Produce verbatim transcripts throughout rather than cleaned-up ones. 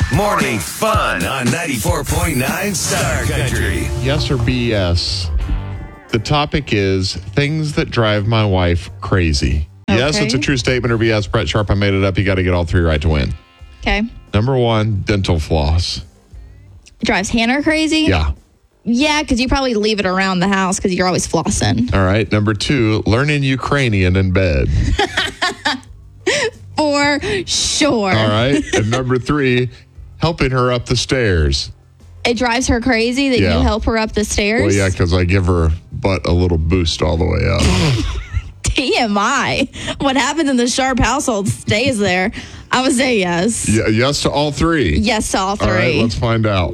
Morning fun on ninety-four point nine Star Country. Yes or B S? The topic is things that drive my wife crazy. Okay. Yes, it's a true statement, or B S. Brett Sharp, I made it up. You got to get all three right to win. Okay. Number one, dental floss. It drives Hannah crazy? Yeah. Yeah, because you probably leave it around the house because you're always flossing. All right. Number two, learning Ukrainian in bed. For sure. All right. And number three, helping her up the stairs. It drives her crazy that Yeah. you help her up the stairs? Well, yeah, because I give her butt a little boost all the way up. T M I. What happens in the Sharp household stays there. I would say yes. Yeah, yes to all three. Yes to all three. All right, let's find out.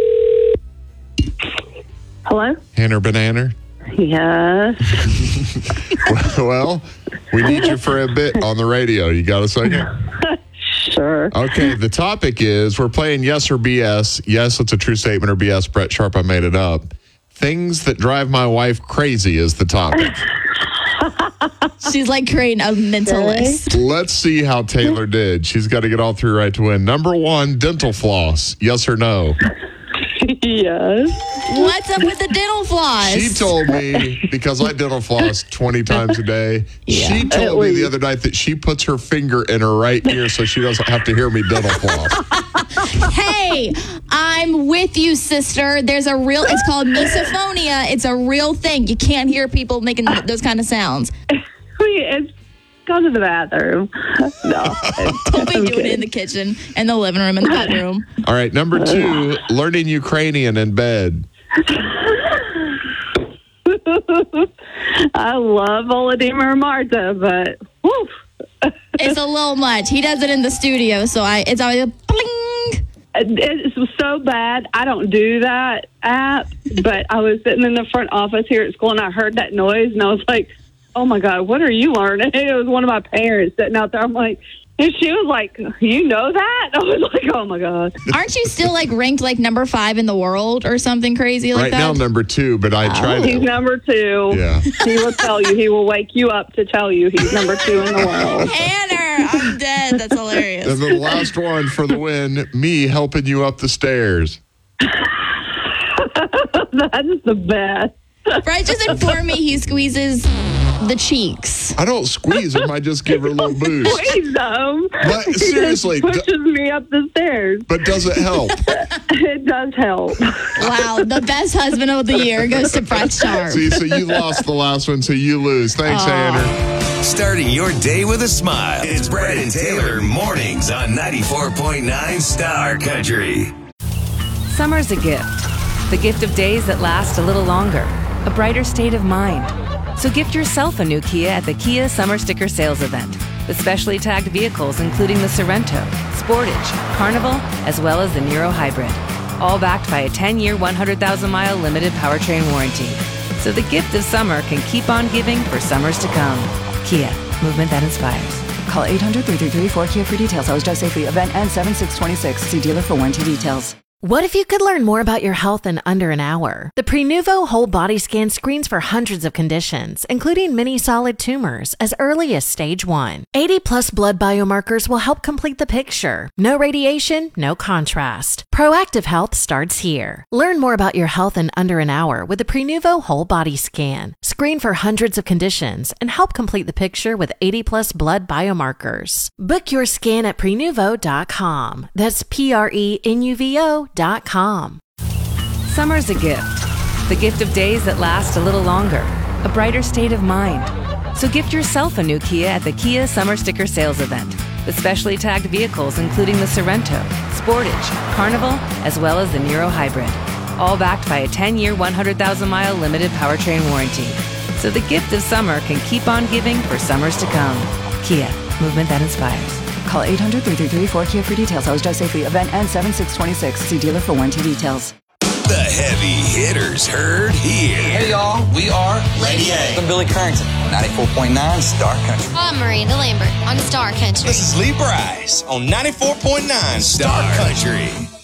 Hello? Hannah Banana. Yes. Well, we need you for a bit on the radio. You got a second? Sure. Okay, the topic is we're playing yes or B S. Yes, it's a true statement, or B S. Brett Sharp, I made it up. Things that drive my wife crazy is the topic. She's like creating a mental Okay. list. Let's see how Taylor did. She's got to get all three right to win. Number one, dental floss. Yes or no? Yes. What's up with the dental floss? She told me, because I dental floss twenty times a day, Yeah. she At told me the least. other night that she puts her finger in her right ear so she doesn't have to hear me dental floss. Hey, I'm with you, sister. There's a real, it's called misophonia. It's a real thing. You can't hear people making those kind of sounds. It's go to the bathroom. No. Don't be doing it in the kitchen, in the living room, in the bedroom. All right, number two, learning Ukrainian in bed. I love Volodymyr Marta, but woof. It's a little much. He does it in the studio, so I it's always a bling. It's so bad. I don't do that app, but I was sitting in the front office here at school and I heard that noise and I was like, oh my God, what are you learning? It was one of my parents sitting out there. I'm like, and she was like, you know that? I was like, oh my God. Aren't you still like ranked like number five in the world or something crazy like Right that? now, number two, but I tried He's to. number two. Yeah. He will tell you. He will wake you up to tell you he's number two in the world. Hannah, I'm dead. That's hilarious. And the last one for the win, me helping you up the stairs. That's the best. Brett just informed me he squeezes the cheeks. I don't squeeze them, I just give her a little boost. Please, um, But he just seriously, d- pushes me up the stairs. But does it help? It does help. Wow, the best husband of the year goes to Brett Sharp. See, so you lost the last one, so you lose. Thanks, Hannah. Starting your day with a smile. It's Brett and Taylor mornings on ninety-four point nine Star Country. Summer's a gift. The gift of days that last a little longer. A brighter state of mind. So gift yourself a new Kia at the Kia Summer Sticker Sales Event. With specially tagged vehicles including the Sorrento, Sportage, Carnival, as well as the Niro Hybrid. All backed by a ten-year, one hundred thousand mile limited powertrain warranty. So the gift of summer can keep on giving for summers to come. Kia, movement that inspires. Call eight hundred, three three three, four Kia for details. Always drive safely. Event ends seven six twenty-six. See dealer for warranty details. What if you could learn more about your health in under an hour? The Prenuvo Whole Body Scan screens for hundreds of conditions, including many solid tumors, as early as stage one. eighty plus blood biomarkers will help complete the picture. No radiation, no contrast. Proactive health starts here. Learn more about your health in under an hour with the Prenuvo Whole Body Scan. Screen for hundreds of conditions and help complete the picture with eighty plus blood biomarkers. Book your scan at prenuvo dot com. That's P R E N U V O dot com. Summer's a gift. The gift of days that last a little longer. A brighter state of mind. So gift yourself a new Kia at the Kia Summer Sticker Sales Event. With specially tagged vehicles including the Sorrento, Sportage, Carnival, as well as the Niro Hybrid. All backed by a ten-year, one hundred thousand mile limited powertrain warranty. So the gift of summer can keep on giving for summers to come. Kia, movement that inspires. Call eight hundred, three three three, four Kia for details. Always drive safely. Event ends seven six twenty-six. See dealer for warranty details. The heavy hitters heard here. Hey y'all, we are Lady A. I'm Billy Currington, ninety-four point nine Star Country. I'm Miranda Lambert on Star Country. This is Lee Bryce on ninety-four point nine Star Country.